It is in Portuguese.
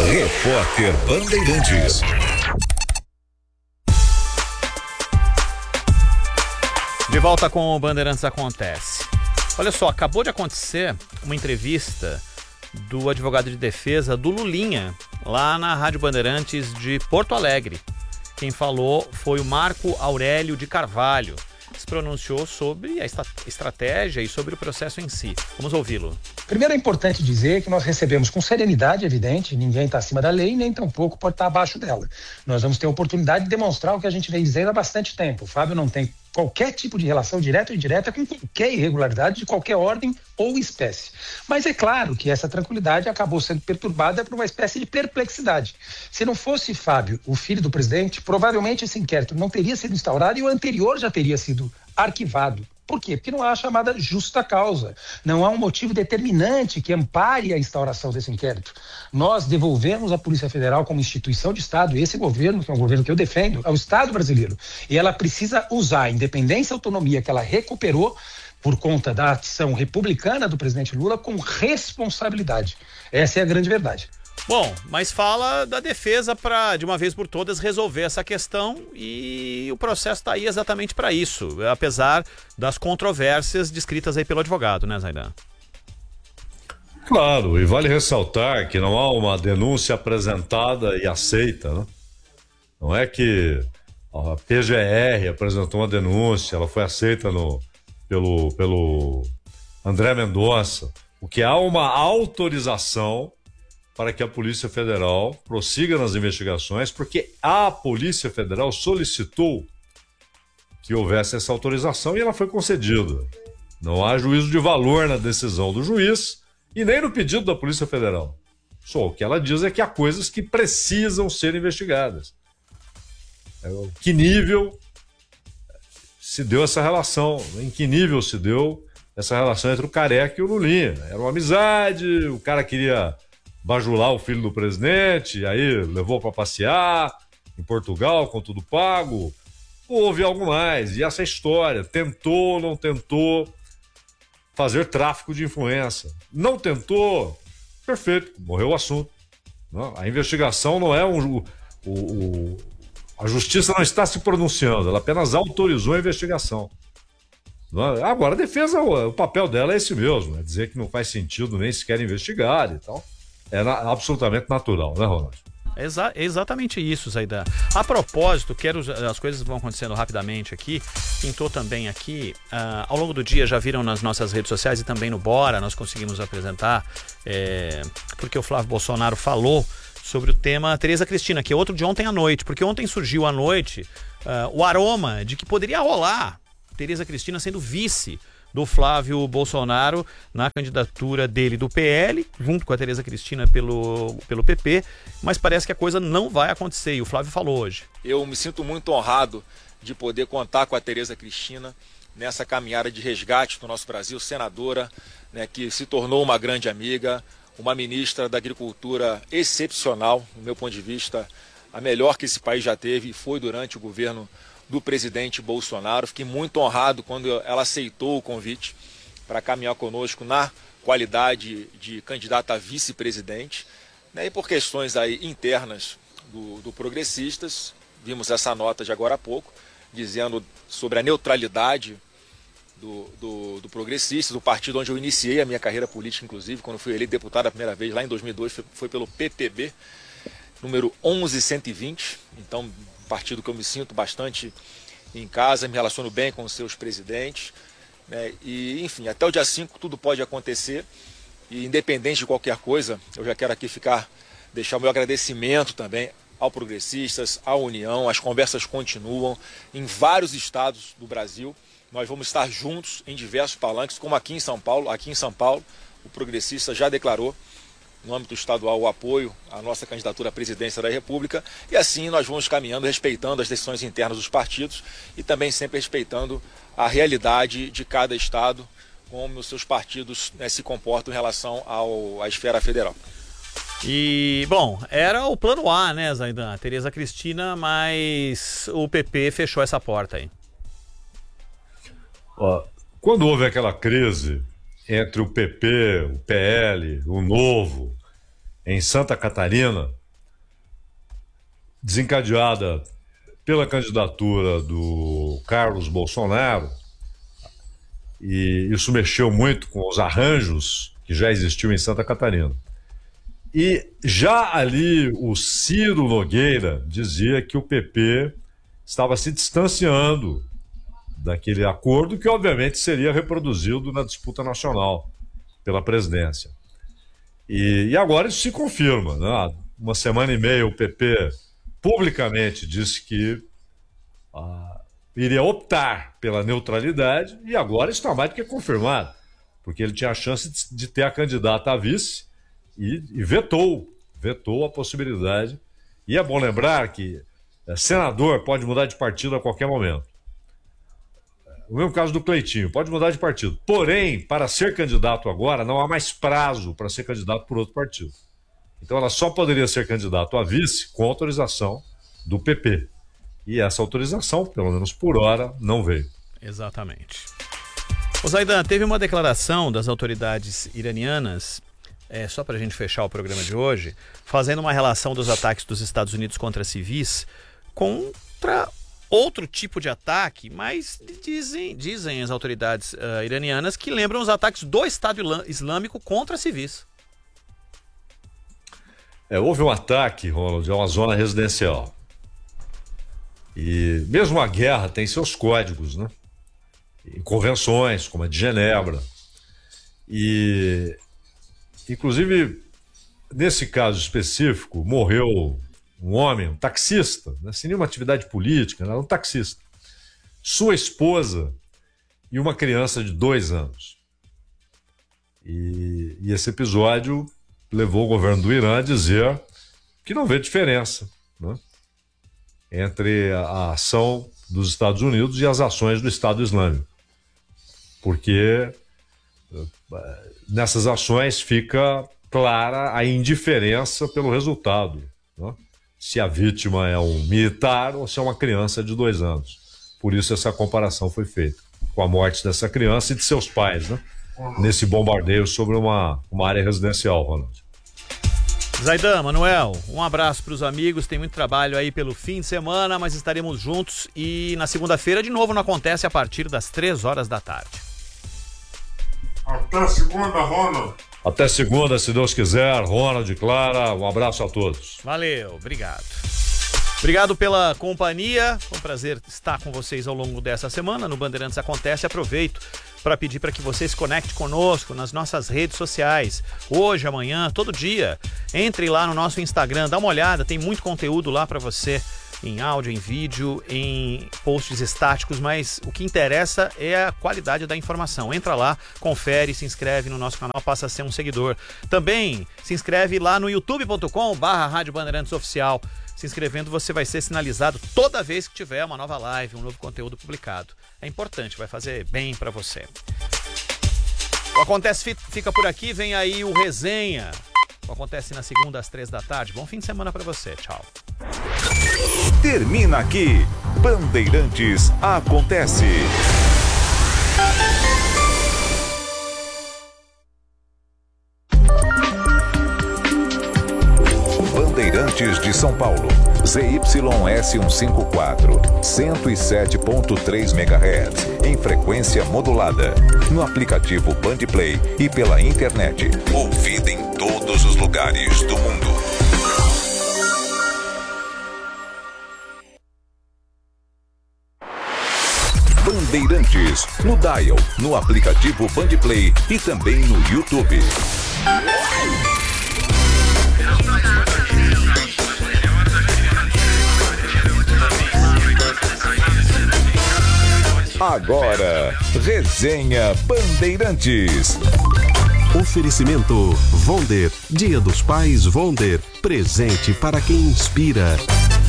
Repórter Bandeirantes. De volta com o Bandeirantes Acontece. Olha só, acabou de acontecer uma entrevista do advogado de defesa do Lulinha, lá na Rádio Bandeirantes de Porto Alegre. Quem falou foi o Marco Aurélio de Carvalho. Se pronunciou sobre a estratégia e sobre o processo em si. Vamos ouvi-lo. Primeiro é importante dizer que nós recebemos com serenidade, evidente, ninguém está acima da lei, nem tampouco pode estar abaixo dela. Nós vamos ter a oportunidade de demonstrar o que a gente vem dizendo há bastante tempo. O Fábio não tem qualquer tipo de relação direta ou indireta com qualquer irregularidade de qualquer ordem ou espécie. Mas é claro que essa tranquilidade acabou sendo perturbada por uma espécie de perplexidade. Se não fosse Fábio, o filho do presidente, provavelmente esse inquérito não teria sido instaurado e o anterior já teria sido arquivado. Por quê? Porque não há a chamada justa causa. Não há um motivo determinante que ampare a instauração desse inquérito. Nós devolvemos a Polícia Federal como instituição de Estado, esse governo, que é um governo que eu defendo, ao Estado brasileiro. E ela precisa usar a independência e a autonomia que ela recuperou por conta da ação republicana do presidente Lula com responsabilidade. Essa é a grande verdade. Bom, mas fala da defesa para, de uma vez por todas, resolver essa questão e o processo está aí exatamente para isso, apesar das controvérsias descritas aí pelo advogado, né, Zaidan? Claro, e vale ressaltar que não há uma denúncia apresentada e aceita, né? Não é que a PGR apresentou uma denúncia, ela foi aceita pelo André Mendonça, o que há uma autorização para que a Polícia Federal prossiga nas investigações, porque a Polícia Federal solicitou que houvesse essa autorização e ela foi concedida. Não há juízo de valor na decisão do juiz e nem no pedido da Polícia Federal. Só o que ela diz é que há coisas que precisam ser investigadas. Que nível se deu essa relação? Em que nível se deu essa relação entre o Careca e o Lulinha? Era uma amizade, o cara queria bajular o filho do presidente, aí levou para passear em Portugal com tudo pago. Houve algo mais. E essa história, tentou, não tentou fazer tráfico de influência. Não tentou, perfeito, morreu o assunto. Não, a investigação não é a justiça não está se pronunciando, ela apenas autorizou a investigação. Não, agora a defesa, o papel dela é esse mesmo, é dizer que não faz sentido nem sequer investigar e tal. É absolutamente natural, né, Ronaldo? Exatamente isso, Zaidan. A propósito, as coisas vão acontecendo rapidamente aqui, pintou também aqui, ao longo do dia já viram nas nossas redes sociais e também no Bora, nós conseguimos apresentar, porque o Flávio Bolsonaro falou sobre o tema Tereza Cristina, que é outro de ontem à noite, porque ontem surgiu à noite o aroma de que poderia rolar Tereza Cristina sendo vice do Flávio Bolsonaro na candidatura dele do PL, junto com a Tereza Cristina pelo PP, mas parece que a coisa não vai acontecer, e o Flávio falou hoje. Eu me sinto muito honrado de poder contar com a Tereza Cristina nessa caminhada de resgate do nosso Brasil, senadora, né, que se tornou uma grande amiga, uma ministra da Agricultura excepcional, do meu ponto de vista, a melhor que esse país já teve e foi durante o governo do presidente Bolsonaro. Fiquei muito honrado quando ela aceitou o convite para caminhar conosco na qualidade de candidata a vice-presidente, né, e por questões aí internas do Progressistas, vimos essa nota de agora há pouco, dizendo sobre a neutralidade do Progressistas, do partido onde eu iniciei a minha carreira política, inclusive, quando fui eleito deputado a primeira vez, lá em 2002, foi pelo PPB, número 11120, então partido que eu me sinto bastante em casa, me relaciono bem com os seus presidentes, né? E, enfim, até o dia 5 tudo pode acontecer e, independente de qualquer coisa, eu já quero aqui deixar o meu agradecimento também ao Progressistas, à União. As conversas continuam em vários estados do Brasil. Nós vamos estar juntos em diversos palanques, como aqui em São Paulo. Aqui em São Paulo, o Progressista já declarou no âmbito estadual o apoio à nossa candidatura à presidência da República, e assim nós vamos caminhando, respeitando as decisões internas dos partidos e também sempre respeitando a realidade de cada estado, como os seus partidos, né, se comportam em relação à esfera federal. E, bom, era o plano A, né, Zaidan? Tereza Cristina, mas o PP fechou essa porta aí. Quando houve aquela crise entre o PP, o PL, o Novo em Santa Catarina, desencadeada pela candidatura do Carlos Bolsonaro, e isso mexeu muito com os arranjos que já existiam em Santa Catarina. E já ali o Ciro Nogueira dizia que o PP estava se distanciando daquele acordo que obviamente seria reproduzido na disputa nacional pela presidência. E agora isso se confirma, né? Há uma semana e meia o PP publicamente disse que iria optar pela neutralidade, e agora isso está mais do que confirmado, porque ele tinha a chance de ter a candidata a vice e vetou a possibilidade. E é bom lembrar que senador pode mudar de partido a qualquer momento. O mesmo caso do Cleitinho, pode mudar de partido. Porém, para ser candidato agora, não há mais prazo para ser candidato por outro partido. Então ela só poderia ser candidato a vice com autorização do PP. E essa autorização, pelo menos por hora, não veio. Exatamente. Ô Zaidan, teve uma declaração das autoridades iranianas, só para a gente fechar o programa de hoje, fazendo uma relação dos ataques dos Estados Unidos contra civis contra outro tipo de ataque, mas dizem as autoridades iranianas que lembram os ataques do Estado Islâmico contra civis. Houve um ataque, Ronald, a uma zona residencial. E mesmo a guerra tem seus códigos, né? E convenções, como a de Genebra. E, inclusive, nesse caso específico, morreu um homem, um taxista, né? Sem nenhuma atividade política, era um taxista. Sua esposa e uma criança de 2 anos. E esse episódio levou o governo do Irã a dizer que não vê diferença, né, entre a ação dos Estados Unidos e as ações do Estado Islâmico. Porque nessas ações fica clara a indiferença pelo resultado, né? Se a vítima é um militar ou se é uma criança de 2 anos. Por isso essa comparação foi feita com a morte dessa criança e de seus pais, né? Nesse bombardeio sobre uma área residencial, Ronald. Zaidan, Manuel, um abraço para os amigos, tem muito trabalho aí pelo fim de semana, mas estaremos juntos e na segunda-feira de novo não acontece a partir das 3 horas da tarde. Até segunda, Ronald. Até segunda, se Deus quiser. Ronald e Clara, um abraço a todos. Valeu, obrigado. Obrigado pela companhia, foi um prazer estar com vocês ao longo dessa semana no Bandeirantes Acontece. Aproveito para pedir para que você se conecte conosco nas nossas redes sociais, hoje, amanhã, todo dia. Entre lá no nosso Instagram, dá uma olhada, tem muito conteúdo lá para você, em áudio, em vídeo, em posts estáticos, mas o que interessa é a qualidade da informação. Entra lá, confere, se inscreve no nosso canal, passa a ser um seguidor. Também se inscreve lá no youtube.com/Rádio Bandeirantes Oficial. Se inscrevendo, você vai ser sinalizado toda vez que tiver uma nova live, um novo conteúdo publicado. É importante, vai fazer bem para você. O Acontece fica por aqui, vem aí o Resenha. O Acontece na segunda às 3 da tarde. Bom fim de semana para você, tchau. Termina aqui, Bandeirantes Acontece. Bandeirantes de São Paulo, ZYS 154, 107.3 MHz, em frequência modulada, no aplicativo Bandplay e pela internet, ouvida em todos os lugares do mundo. Bandeirantes, no dial, no aplicativo Bandplay e também no YouTube. Agora, Resenha Bandeirantes. Oferecimento Vonder, Dia dos Pais Vonder, presente para quem inspira.